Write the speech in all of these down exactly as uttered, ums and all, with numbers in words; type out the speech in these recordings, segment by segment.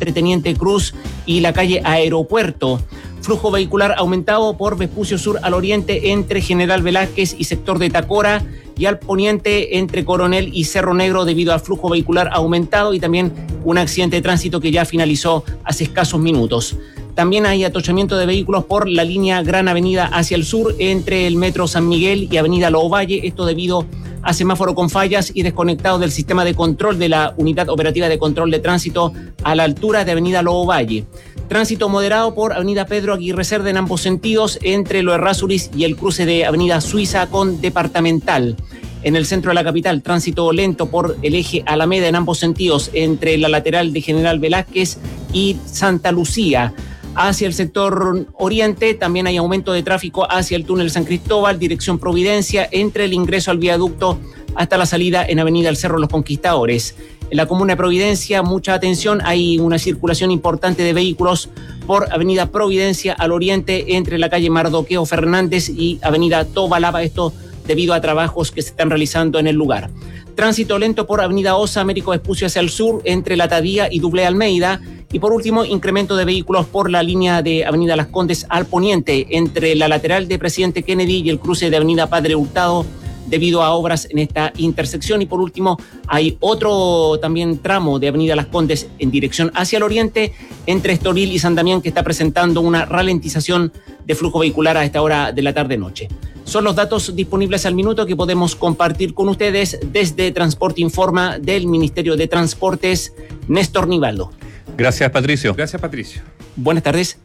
entre Teniente Cruz y la calle Aeropuerto. Flujo vehicular aumentado por Vespucio Sur al oriente entre General Velázquez y sector de Tacora, y al poniente entre Coronel y Cerro Negro debido al flujo vehicular aumentado y también un accidente de tránsito que ya finalizó hace escasos minutos. También hay atochamiento de vehículos por la línea Gran Avenida hacia el sur entre el Metro San Miguel y Avenida Lovalle, esto debido a semáforo con fallas y desconectado del sistema de control de la Unidad Operativa de Control de Tránsito a la altura de Avenida Lovalle. Tránsito moderado por Avenida Pedro Aguirre Cerda en ambos sentidos entre Lo Errázuriz y el cruce de Avenida Suiza con Departamental. En el centro de la capital, tránsito lento por el eje Alameda en ambos sentidos entre la lateral de General Velázquez y Santa Lucía. Hacia el sector oriente también hay aumento de tráfico hacia el túnel San Cristóbal, dirección Providencia, entre el ingreso al viaducto hasta la salida en Avenida El Cerro Los Conquistadores. En la comuna de Providencia, mucha atención, hay una circulación importante de vehículos por Avenida Providencia al oriente entre la calle Mardoqueo Fernández y Avenida Tobalaba, esto debido a trabajos que se están realizando en el lugar. Tránsito lento por Avenida Osa, Américo Vespucio hacia el sur entre La Tadía y Dublé Almeida. Y por último, incremento de vehículos por la línea de Avenida Las Condes al poniente entre la lateral de Presidente Kennedy y el cruce de Avenida Padre Hurtado debido a obras en esta intersección. Y por último, hay otro también tramo de Avenida Las Condes en dirección hacia el oriente entre Estoril y San Damián que está presentando una ralentización de flujo vehicular a esta hora de la tarde-noche. Son los datos disponibles al minuto que podemos compartir con ustedes desde Transporte Informa del Ministerio de Transportes. Néstor Nivaldo. Gracias, Patricio. Gracias, Patricio. Buenas tardes.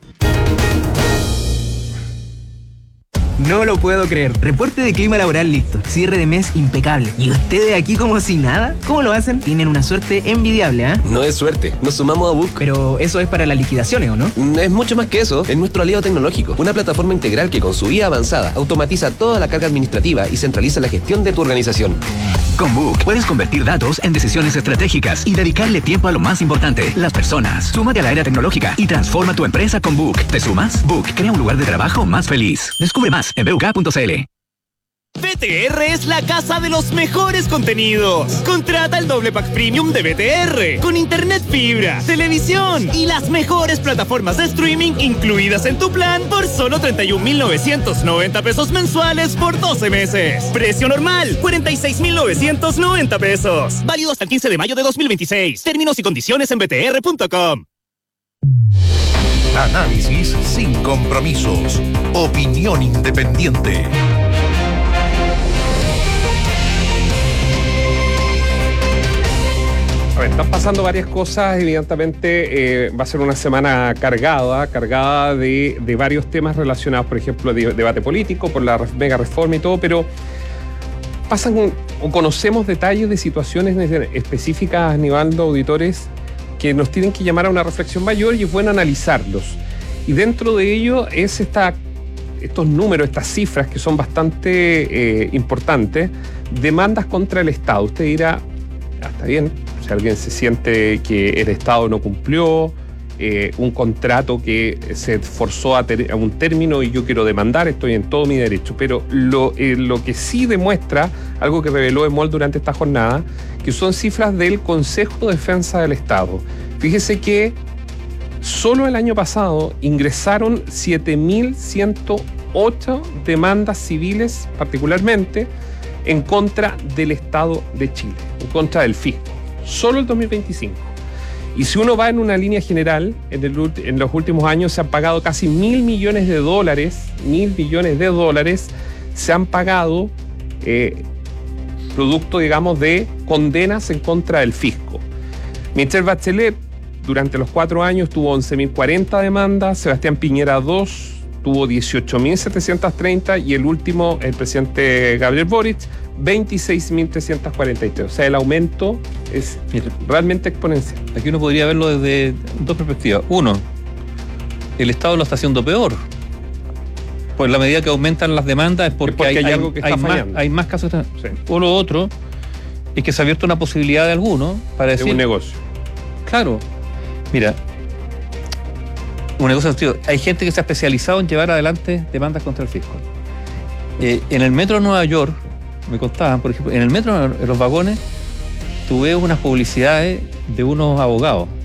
No lo puedo creer. Reporte de clima laboral listo. Cierre de mes impecable. ¿Y ustedes aquí como si nada? ¿Cómo lo hacen? Tienen una suerte envidiable, ¿ah? ¿eh? No es suerte. Nos sumamos a Book. Pero eso es para las liquidaciones, ¿o no? Es mucho más que eso. Es nuestro aliado tecnológico. Una plataforma integral que con su I A avanzada automatiza toda la carga administrativa y centraliza la gestión de tu organización. Con Book puedes convertir datos en decisiones estratégicas y dedicarle tiempo a lo más importante, las personas. Súmate a la era tecnológica y transforma tu empresa con Book. ¿Te sumas? Book crea un lugar de trabajo más feliz. Descubre más en b u k punto c l. B T R es la casa de los mejores contenidos. Contrata el doble pack premium de B T R con internet fibra, televisión y las mejores plataformas de streaming incluidas en tu plan por solo treinta y un mil novecientos noventa pesos mensuales por doce meses. Precio normal, cuarenta y seis mil novecientos noventa pesos. Válido hasta el quince de mayo de dos mil veintiséis. Términos y condiciones en b t r punto com. Análisis sin compromisos. Opinión independiente. A ver, están pasando varias cosas, evidentemente eh, va a ser una semana cargada, cargada de, de varios temas relacionados, por ejemplo, de, debate político, por la mega reforma y todo, pero pasan o conocemos detalles de situaciones específicas, Nivaldo, auditores, que nos tienen que llamar a una reflexión mayor y es bueno analizarlos. Y dentro de ello es esta, estos números, estas cifras que son bastante eh, importantes, demandas contra el Estado. Usted dirá, ah, está bien, si alguien se siente que el Estado no cumplió eh, un contrato que se forzó a, ter- a un término y yo quiero demandar, estoy en todo mi derecho. Pero lo, eh, lo que sí demuestra, algo que reveló EMOL durante esta jornada, que son cifras del Consejo de Defensa del Estado. Fíjese que solo el año pasado ingresaron siete mil ciento ocho demandas civiles, particularmente en contra del Estado de Chile, en contra del fisco. Solo el dos mil veinticinco. Y si uno va en una línea general, en, el, en los últimos años se han pagado casi mil millones de dólares, mil millones de dólares se han pagado eh, producto, digamos, de condenas en contra del fisco. Michelle Bachelet, durante los cuatro años, tuvo once mil cuarenta demandas, Sebastián Piñera dos, tuvo dieciocho mil setecientos treinta y el último, el presidente Gabriel Boric, veintiséis mil trescientos cuarenta y tres. O sea, el aumento es realmente exponencial. Aquí uno podría verlo desde dos perspectivas. Uno, el Estado lo está haciendo peor. Pues la medida que aumentan las demandas es porque, es porque hay, hay algo que hay está más, fallando. hay más casos. Sí. O lo otro es que se ha abierto una posibilidad de alguno para decir... Es un negocio. Claro. Mira, un negocio sentido. Hay gente que se ha especializado en llevar adelante demandas contra el fisco. Eh, en el metro de Nueva York, me contaban, por ejemplo, en el metro, en los vagones, tuve unas publicidades de unos abogados